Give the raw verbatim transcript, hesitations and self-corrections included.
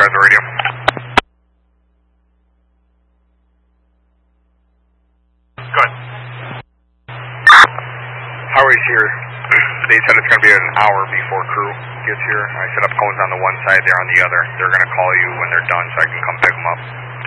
has the radio. Good. Howard's here. They said it's going to be an hour before crew gets here. I set up cones on the one side, they're on the other. They're going to call you when they're done so I can come pick them up.